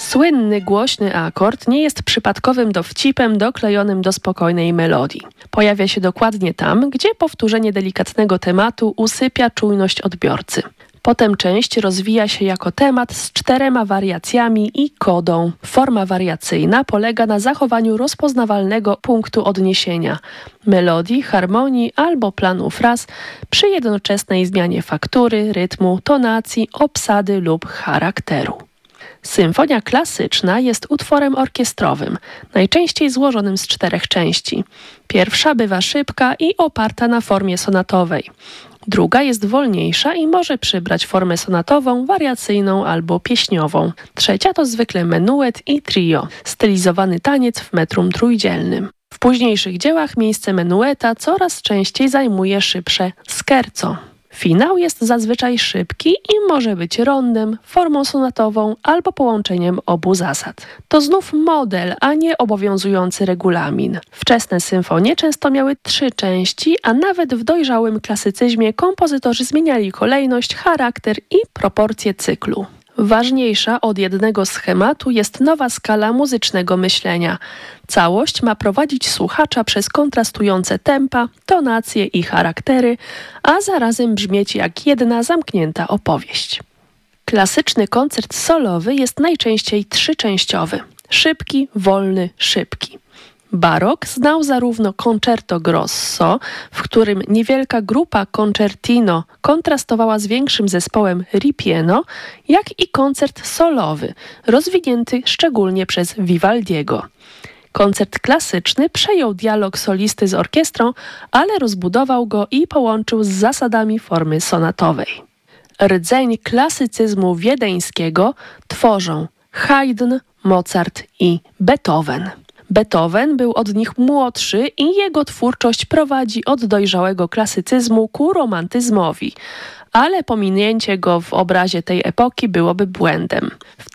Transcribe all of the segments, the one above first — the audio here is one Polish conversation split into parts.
Słynny, głośny akord nie jest przypadkowym dowcipem doklejonym do spokojnej melodii. Pojawia się dokładnie tam, gdzie powtórzenie delikatnego tematu usypia czujność odbiorcy. Potem część rozwija się jako temat z 4 wariacjami i kodą. Forma wariacyjna polega na zachowaniu rozpoznawalnego punktu odniesienia, melodii, harmonii albo planu fraz przy jednoczesnej zmianie faktury, rytmu, tonacji, obsady lub charakteru. Symfonia klasyczna jest utworem orkiestrowym, najczęściej złożonym z 4 części. Pierwsza bywa szybka i oparta na formie sonatowej. Druga jest wolniejsza i może przybrać formę sonatową, wariacyjną albo pieśniową. Trzecia to zwykle menuet i trio, stylizowany taniec w metrum trójdzielnym. W późniejszych dziełach miejsce menueta coraz częściej zajmuje szybsze scherzo. Finał jest zazwyczaj szybki i może być rondem, formą sonatową albo połączeniem obu zasad. To znów model, a nie obowiązujący regulamin. Wczesne symfonie często miały 3 części, a nawet w dojrzałym klasycyzmie kompozytorzy zmieniali kolejność, charakter i proporcje cyklu. Ważniejsza od jednego schematu jest nowa skala muzycznego myślenia. Całość ma prowadzić słuchacza przez kontrastujące tempa, tonacje i charaktery, a zarazem brzmieć jak jedna zamknięta opowieść. Klasyczny koncert solowy jest najczęściej 3-częściowy. Szybki, wolny, szybki. Barok znał zarówno concerto grosso, w którym niewielka grupa concertino kontrastowała z większym zespołem ripieno, jak i koncert solowy, rozwinięty szczególnie przez Vivaldiego. Koncert klasyczny przejął dialog solisty z orkiestrą, ale rozbudował go i połączył z zasadami formy sonatowej. Rdzeń klasycyzmu wiedeńskiego tworzą Haydn, Mozart i Beethoven. Beethoven był od nich młodszy i jego twórczość prowadzi od dojrzałego klasycyzmu ku romantyzmowi, ale pominięcie go w obrazie tej epoki byłoby błędem. W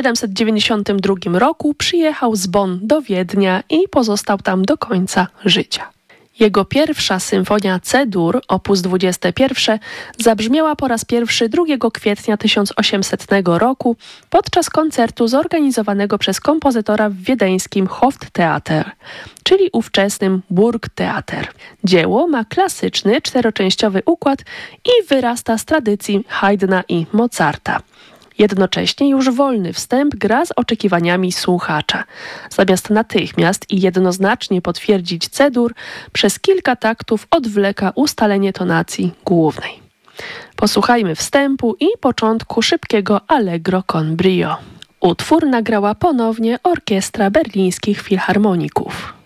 1792 roku przyjechał z Bonn do Wiednia i pozostał tam do końca życia. Jego pierwsza symfonia C-dur, op. 21, zabrzmiała po raz pierwszy 2 kwietnia 1800 roku podczas koncertu zorganizowanego przez kompozytora w wiedeńskim Hoftheater, czyli ówczesnym Burgtheater. Dzieło ma klasyczny, 4-częściowy układ i wyrasta z tradycji Haydna i Mozarta. Jednocześnie już wolny wstęp gra z oczekiwaniami słuchacza. Zamiast natychmiast i jednoznacznie potwierdzić C-dur, przez kilka taktów odwleka ustalenie tonacji głównej. Posłuchajmy wstępu i początku szybkiego Allegro con brio. Utwór nagrała ponownie Orkiestra Berlińskich Filharmoników.